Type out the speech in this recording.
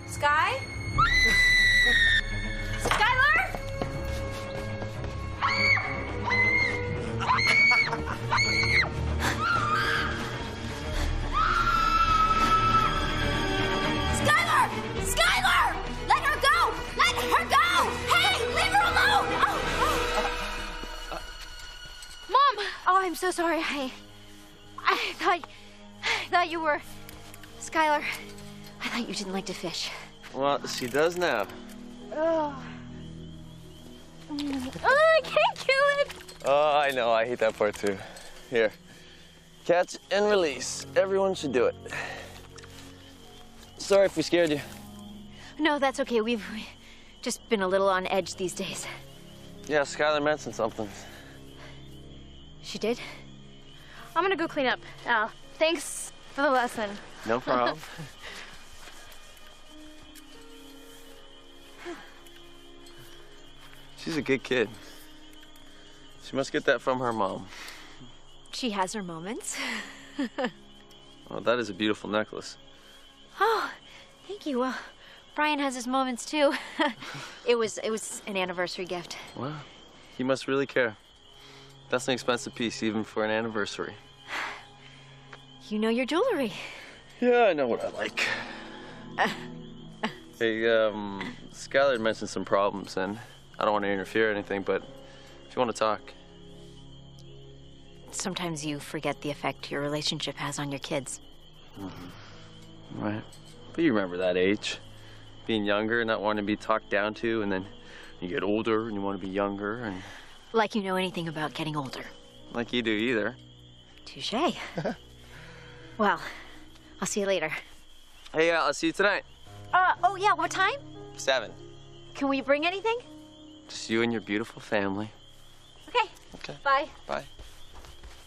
Sky? Skylar? Skylar! Skylar! Let her go! Let her go! Hey, leave her alone! Mom! Oh, I'm so sorry. I thought you were... Skylar, I thought you didn't like to fish. Well, she does now. Oh, I can't kill it. Oh, I know. I hate that part too. Here. Catch and release. Everyone should do it. Sorry if we scared you. No, that's okay. We've just been a little on edge these days. Yeah, Skylar mentioned something. She did? I'm gonna go clean up. Al, thanks for the lesson. No problem. She's a good kid. She must get that from her mom. She has her moments. Well, that is a beautiful necklace. Oh, thank you. Well, Brian has his moments too. It was an anniversary gift. Wow, he must really care. That's an expensive piece, even for an anniversary. You know your jewelry. Yeah, I know what I like. Hey, Skylar had mentioned some problems, and I don't want to interfere or anything, but if you want to talk. Sometimes you forget the effect your relationship has on your kids. Mm-hmm. Right. But you remember that age. Being younger, not wanting to be talked down to, and then you get older and you want to be younger, and... Like you know anything about getting older. Like you do either. Touché. Well, I'll see you later. Hey, I'll see you tonight. Oh yeah, what time? 7. Can we bring anything? Just you and your beautiful family. Okay. Okay. Bye. Bye.